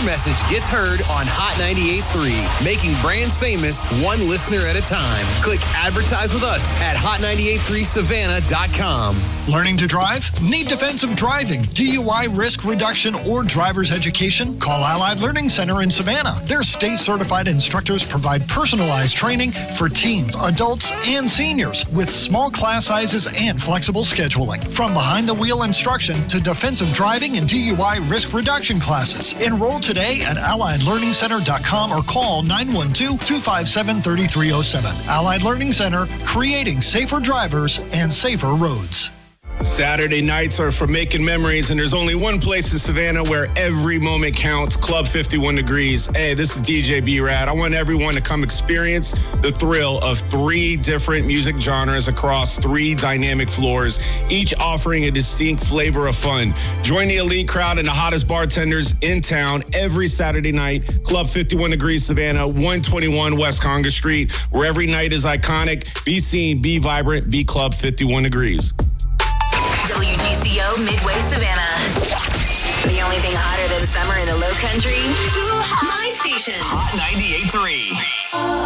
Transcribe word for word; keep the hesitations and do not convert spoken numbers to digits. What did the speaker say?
your message gets heard on Hot ninety-eight point three, making brands famous one listener at a time. Click advertise with us at hot ninety-eight point three savannah dot com. Learning to drive? Need defensive driving, D U I risk reduction, or driver's education? Call Allied Learning Center in Savannah. Their state-certified instructors provide personalized training for teens, adults, and seniors with small class sizes and flexible scheduling. From behind-the-wheel instruction to defensive driving and D U I risk reduction classes. Enroll today at allied learning center dot com or call nine one two, two five seven, three three zero seven. Allied Learning Center, creating safer drivers and safer roads. Saturday nights are for making memories, and there's only one place in Savannah where every moment counts, Club fifty-one Degrees. Hey, this is D J B-Rad. I want everyone to come experience the thrill of three different music genres across three dynamic floors, each offering a distinct flavor of fun. Join the elite crowd and the hottest bartenders in town every Saturday night. Club fifty-one Degrees Savannah, one twenty-one West Congress Street, where every night is iconic. Be seen, be vibrant, be Club fifty-one Degrees. W G C O Midway Savannah. The only thing hotter than summer in the low country? My station. Hot ninety-eight point three.